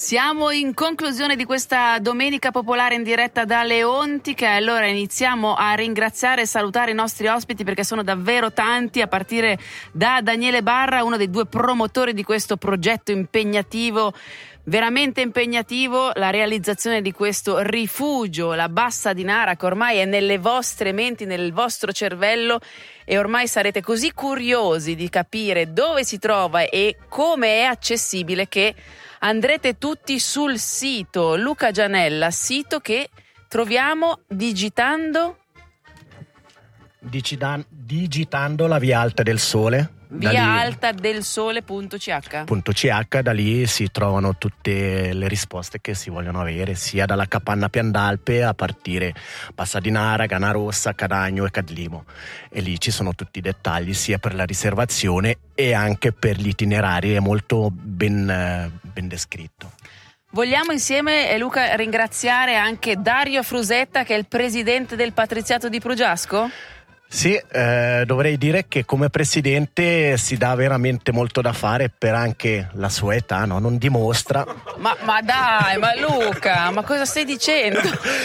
Siamo in conclusione di questa domenica popolare in diretta da Leontica, e allora iniziamo a ringraziare e salutare i nostri ospiti, perché sono davvero tanti, a partire da Daniele Barra, uno dei due promotori di questo progetto impegnativo, veramente impegnativo, la realizzazione di questo rifugio, la Bassa Dinara, che ormai è nelle vostre menti, nel vostro cervello, e ormai sarete così curiosi di capire dove si trova e come è accessibile che andrete tutti sul sito Luca Gianella, sito che troviamo digitando la Via Alta del Sole. viaaltadelsole.ch. Da lì si trovano tutte le risposte che si vogliono avere, sia dalla Capanna Piandalpe a partire Bassa Dinara, Gana Rossa, Cadagno e Cadlimo, e lì ci sono tutti i dettagli sia per la riservazione e anche per gli itinerari, è molto ben descritto. Vogliamo insieme, Luca, ringraziare anche Dario Frusetta, che è il presidente del Patriziato di Prugiasco? Sì, dovrei dire che come presidente si dà veramente molto da fare per anche la sua età, no? Non dimostra. Ma dai, ma Luca, ma cosa stai dicendo?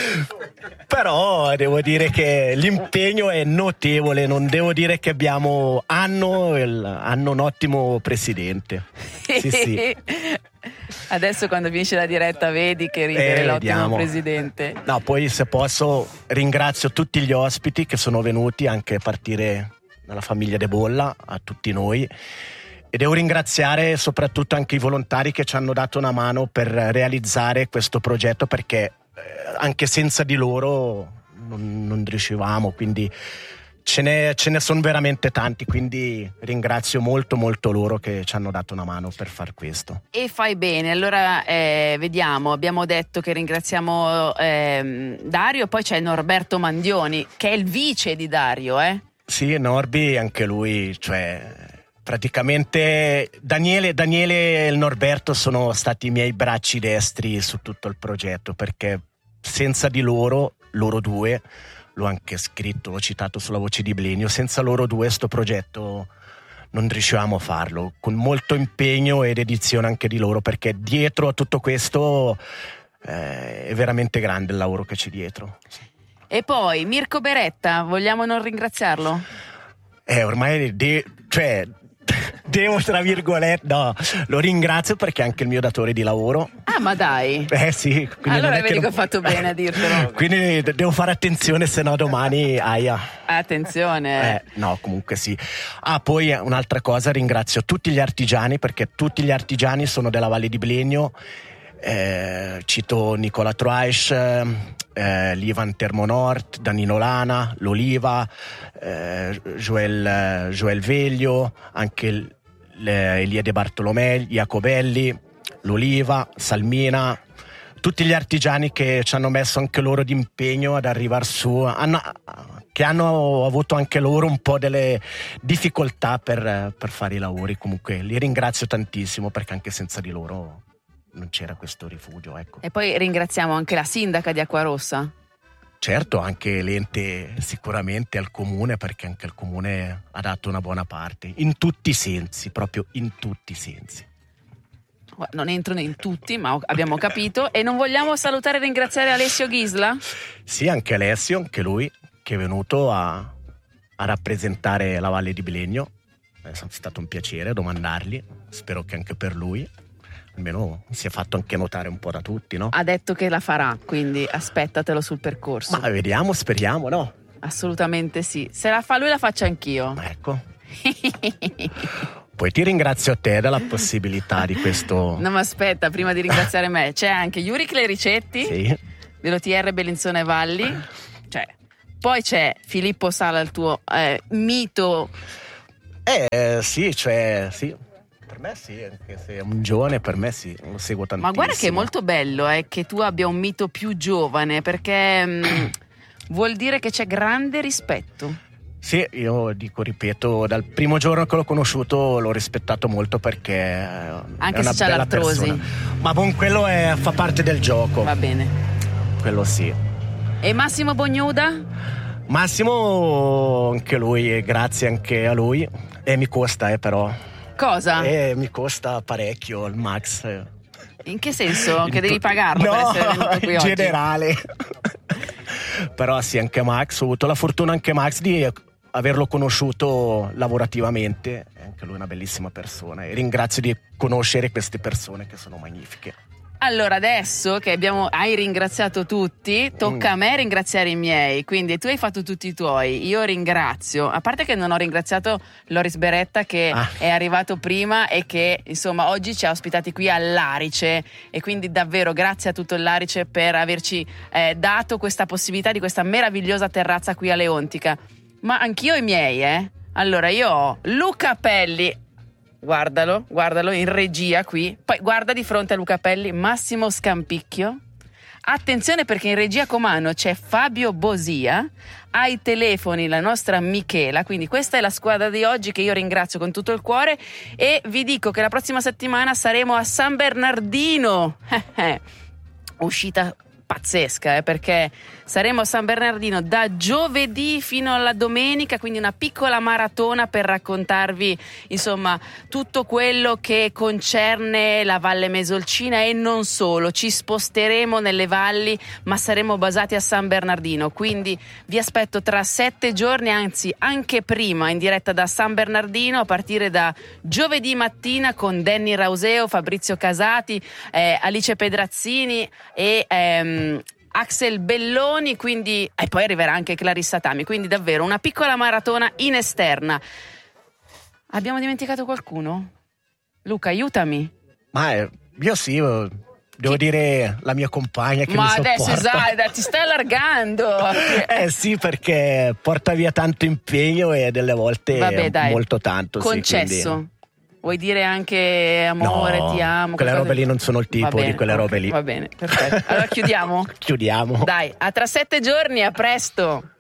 Però devo dire che l'impegno è notevole, non devo dire che hanno un ottimo presidente. Sì. Adesso quando finisce la diretta vedi che ridere l'ottimo presidente. No, poi se posso ringrazio tutti gli ospiti che sono venuti, anche a partire dalla famiglia De Bolla, a tutti noi, e devo ringraziare soprattutto anche i volontari che ci hanno dato una mano per realizzare questo progetto, perché anche senza di loro non riuscivamo, quindi ce ne sono veramente tanti, quindi ringrazio molto molto loro che ci hanno dato una mano per far questo. E fai bene. Allora vediamo, abbiamo detto che ringraziamo Dario, poi c'è Norberto Mandioni che è il vice di Dario. Sì, Norbi, anche lui, cioè praticamente Daniele e il Norberto sono stati i miei bracci destri su tutto il progetto, perché senza di loro due, l'ho anche scritto, l'ho citato sulla Voce di Blenio, senza loro due sto progetto non riuscivamo a farlo, con molto impegno ed edizione anche di loro, perché dietro a tutto questo è veramente grande il lavoro che c'è dietro. E poi Mirko Beretta, vogliamo non ringraziarlo? Ormai devo, tra virgolette, no, lo ringrazio perché è anche il mio datore di lavoro. Ah, ma dai. Sì. Allora vedi che ho fatto bene a dirtelo. Quindi devo fare attenzione, se no domani attenzione. No, comunque sì. Poi un'altra cosa, ringrazio tutti gli artigiani, perché tutti gli artigiani sono della Valle di Blenio. Cito Nicola Troisch, l'Ivan Termonort, Danilo Lana, l'Oliva, Joel Veglio, anche Elia De Bartolomei, Jacobelli, l'Oliva, Salmina, tutti gli artigiani che ci hanno messo anche loro d'impegno ad arrivare su, che hanno avuto anche loro un po' delle difficoltà per fare i lavori. Comunque li ringrazio tantissimo, perché anche senza di loro non c'era questo rifugio, ecco. E poi ringraziamo anche la sindaca di Acquarossa. Certo, anche l'ente sicuramente, al comune, perché anche il comune ha dato una buona parte, in tutti i sensi, proprio in tutti i sensi. Non entrano in tutti, ma abbiamo capito. E non vogliamo salutare e ringraziare Alessio Ghisla? Sì, anche Alessio, anche lui, che è venuto a rappresentare la Valle di Blenio. È stato un piacere domandargli, spero che anche per lui almeno si è fatto anche notare un po' da tutti, no? Ha detto che la farà, quindi aspettatelo sul percorso. Ma vediamo, speriamo, no? Assolutamente sì. Se la fa lui, la faccio anch'io. Ecco. Poi ti ringrazio a te della possibilità di questo. No, ma aspetta, prima di ringraziare me, c'è anche Yuri Clericetti, sì, dell'OTR Bellinzone Valli. Poi c'è Filippo Sala, il tuo mito. Sì, sì. Per me sì, anche se è un giovane, per me sì, lo seguo tantissimo. Ma guarda che è molto bello che tu abbia un mito più giovane, perché vuol dire che c'è grande rispetto. Sì, io ripeto, dal primo giorno che l'ho conosciuto l'ho rispettato molto, perché anche è una se c'ha bella l'artrosi persona. Ma quello fa parte del gioco. Va bene. Quello sì. E Massimo Bognuda? Massimo, anche lui, grazie anche a lui. E mi costa però. Cosa? Mi costa parecchio il Max. In che senso? Che devi pagarlo per essere venuto qui in oggi? generale. Però sì, anche Max, ho avuto la fortuna anche Max di averlo conosciuto lavorativamente, è anche lui una bellissima persona e ringrazio di conoscere queste persone che sono magnifiche. Allora adesso che hai ringraziato tutti, tocca a me ringraziare i miei, quindi tu hai fatto tutti i tuoi, io ringrazio, a parte che non ho ringraziato Loris Beretta che è arrivato prima e che insomma oggi ci ha ospitati qui all'Arice, e quindi davvero grazie a tutto l'Arice per averci dato questa possibilità di questa meravigliosa terrazza qui a Leontica. Ma anch'io i miei, Allora io ho Luca Pelli, guardalo in regia qui, poi guarda di fronte a Luca Pelli Massimo Scampicchio, attenzione perché in regia comando c'è Fabio Bosia, ai telefoni la nostra Michela, quindi questa è la squadra di oggi che io ringrazio con tutto il cuore, e vi dico che la prossima settimana saremo a San Bernardino, uscita pazzesca, perché saremo a San Bernardino da giovedì fino alla domenica, quindi una piccola maratona per raccontarvi insomma tutto quello che concerne la Valle Mesolcina e non solo. Ci sposteremo nelle valli, ma saremo basati a San Bernardino, quindi vi aspetto tra 7 giorni, anzi anche prima, in diretta da San Bernardino a partire da giovedì mattina con Danny Rauseo, Fabrizio Casati, Alice Pedrazzini e Axel Belloni, quindi, e poi arriverà anche Clarissa Tami, quindi davvero una piccola maratona in esterna. Abbiamo dimenticato qualcuno? Luca, aiutami. Ma io sì, devo dire la mia compagna che mi sopporta. Ma adesso ti stai allargando. Sì, perché porta via tanto impegno e delle volte molto tanto. Concesso. Sì, vuoi dire anche amore, no, ti amo? Quelle robe lì non sono il tipo di quelle robe lì. Va bene, perfetto. Allora chiudiamo? Chiudiamo. Dai, a tra 7 giorni, a presto.